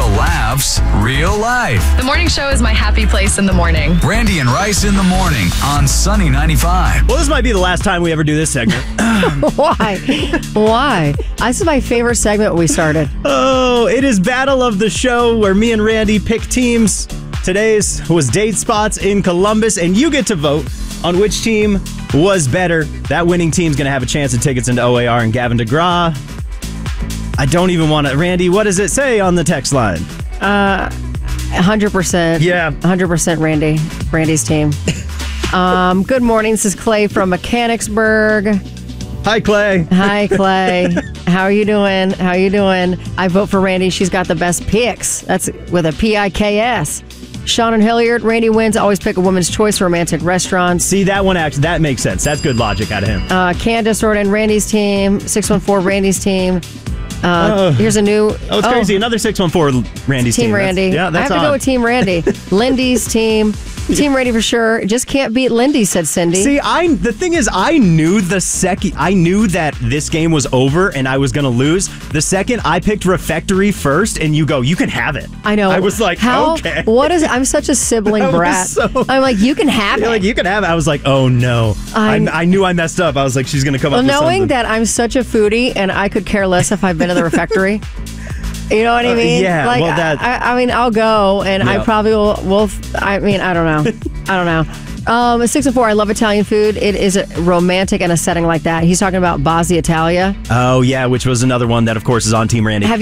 Real laughs, real life. The morning show is my happy place in the morning. Randy and Rice in the morning on Sunny 95. Well, this might be the last time we ever do this segment. Why? Why? This is my favorite segment we started. Oh, it is Battle of the Show where me and Randy pick teams. Today's was Date Spots in Columbus, and you get to vote on which team was better. That winning team's going to have a chance at tickets into OAR and Gavin DeGraw. I don't even want to. Randy, what does it say on the text line? 100%. Yeah. 100% Randy's team. Good morning. This is Clay from Mechanicsburg. Hi, Clay. Hi, Clay. How are you doing? I vote for Randy. She's got the best picks. That's with a PIKS. Sean and Hilliard. Randy wins. Always pick a woman's choice romantic restaurants. See, that one actually, that makes sense. That's good logic out of him. Candace wrote in Randy's team. 614 Randy's team. Here's a new... Oh, it's crazy. Another 614 Randy's team. Team Randy. That's I have to go with Team Randy. Lindy's team. Team Randy for sure. Just can't beat Lindy, said Cindy. See, the thing is, I knew that this game was over and I was going to lose. The second I picked Refectory first, and you go, you can have it. I know. I was like, okay. I'm such a sibling brat. I'm like, you can have it. Like, you can have it. I was like, oh no. I knew I messed up. I was like, she's going to come up with something. Knowing that I'm such a foodie and I could care less if I've been to the Refectory. You know what I mean? Yeah. Like, well, that. I mean, I'll go, and I probably will. I mean, I don't know. 604. I love Italian food. It is romantic in a setting like that. He's talking about Bazzi Italia. Oh yeah, which was another one that, of course, is on Team Randy.